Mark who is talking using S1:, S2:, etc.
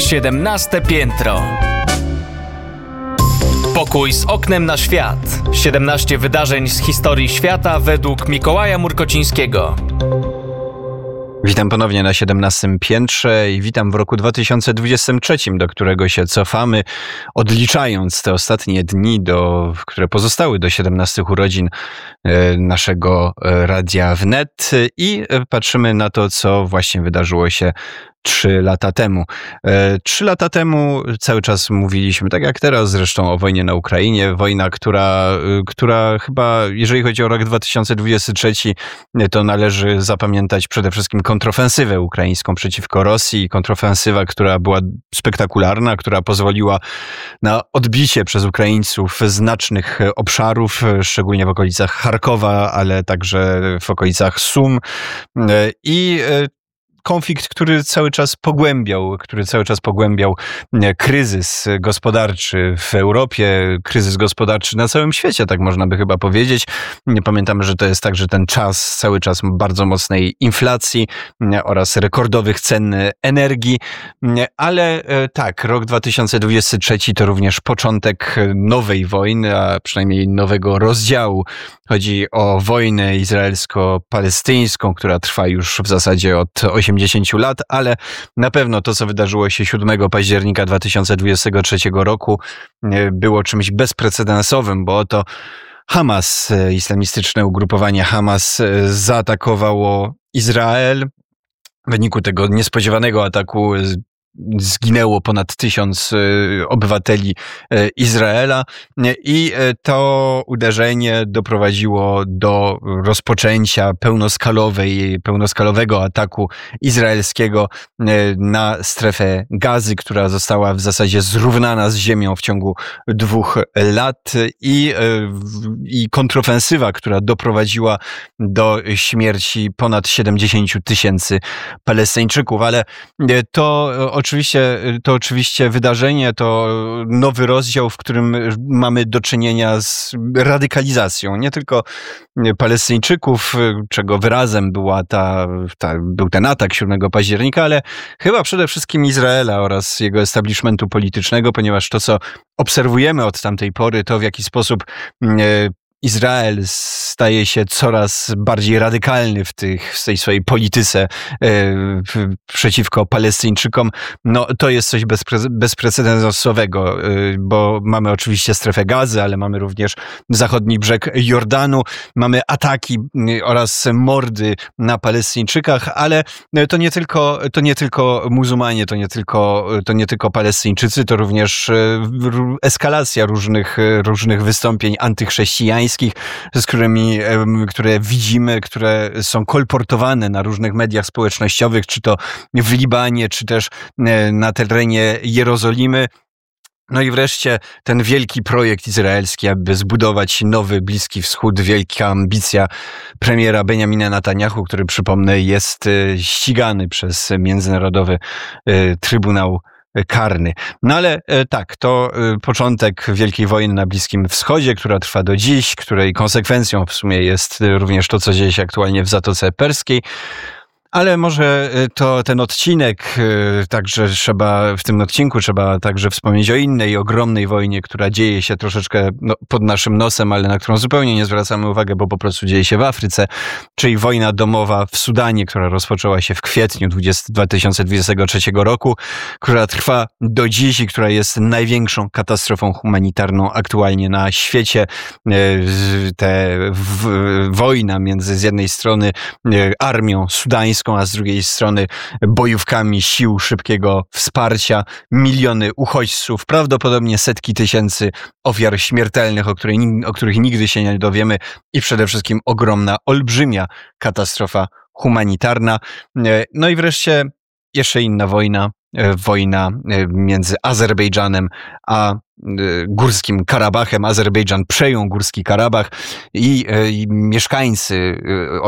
S1: 17 piętro. Pokój z oknem na świat. 17 wydarzeń z historii świata według Mikołaja Murkocińskiego.
S2: Witam ponownie na 17 piętrze i witam w roku 2023, do którego się cofamy, odliczając te ostatnie dni, które pozostały do 17 urodzin naszego Radia Wnet i patrzymy na to, co właśnie wydarzyło się 3 lata temu. 3 lata temu cały czas mówiliśmy, tak jak teraz zresztą, o wojnie na Ukrainie. Wojna, która chyba, jeżeli chodzi o rok 2023, to należy zapamiętać przede wszystkim kontrofensywę ukraińską przeciwko Rosji. Kontrofensywa, która była spektakularna, która pozwoliła na odbicie przez Ukraińców znacznych obszarów, szczególnie w okolicach Charkowa, ale także w okolicach Sum. I konflikt, który cały czas pogłębiał kryzys gospodarczy w Europie, kryzys gospodarczy na całym świecie, tak można by chyba powiedzieć. Pamiętamy, że to jest także ten czas, cały czas bardzo mocnej inflacji oraz rekordowych cen energii, ale tak, rok 2023 to również początek nowej wojny, a przynajmniej nowego rozdziału. Chodzi o wojnę izraelsko-palestyńską, która trwa już w zasadzie od 80 lat, ale na pewno to, co wydarzyło się 7 października 2023 roku, było czymś bezprecedensowym, bo oto Hamas, islamistyczne ugrupowanie Hamas, zaatakowało Izrael. W wyniku tego niespodziewanego ataku zginęło ponad 1000 obywateli Izraela i to uderzenie doprowadziło do rozpoczęcia pełnoskalowego ataku izraelskiego na strefę Gazy, która została w zasadzie zrównana z ziemią w ciągu 2 lat i kontrofensywa, która doprowadziła do śmierci ponad 70 000 Palestyńczyków, ale to oczywiście wydarzenie, to nowy rozdział, w którym mamy do czynienia z radykalizacją nie tylko Palestyńczyków, czego wyrazem był ten atak 7 października, ale chyba przede wszystkim Izraela oraz jego establishmentu politycznego, ponieważ to, co obserwujemy od tamtej pory, to w jaki sposób Izrael staje się coraz bardziej radykalny w tej swojej polityce przeciwko Palestyńczykom. No, to jest coś bezprecedensowego, bo mamy oczywiście strefę Gazy, ale mamy również zachodni brzeg Jordanu, mamy ataki oraz mordy na Palestyńczykach, ale to nie tylko muzułmanie, to nie tylko Palestyńczycy, to również eskalacja różnych wystąpień antychrześcijańskich, które widzimy, które są kolportowane na różnych mediach społecznościowych, czy to w Libanie, czy też na terenie Jerozolimy. No i wreszcie ten wielki projekt izraelski, aby zbudować nowy Bliski Wschód, wielka ambicja premiera Benjamina Netanjahu, który, przypomnę, jest ścigany przez Międzynarodowy Trybunał Karny. No ale tak, to początek wielkiej wojny na Bliskim Wschodzie, która trwa do dziś, której konsekwencją w sumie jest również to, co dzieje się aktualnie w Zatoce Perskiej. Ale może ten odcinek, także w tym odcinku trzeba także wspomnieć o innej, ogromnej wojnie, która dzieje się troszeczkę pod naszym nosem, ale na którą zupełnie nie zwracamy uwagi, bo po prostu dzieje się w Afryce, czyli wojna domowa w Sudanie, która rozpoczęła się w kwietniu 2023 roku, która trwa do dziś i która jest największą katastrofą humanitarną aktualnie na świecie. Wojna między z jednej strony armią sudańską, a z drugiej strony bojówkami sił szybkiego wsparcia, miliony uchodźców, prawdopodobnie setki tysięcy ofiar śmiertelnych, o których nigdy się nie dowiemy i przede wszystkim ogromna, olbrzymia katastrofa humanitarna. No i wreszcie jeszcze inna wojna między Azerbejdżanem a Górskim Karabachem. Azerbejdżan przejął Górski Karabach i mieszkańcy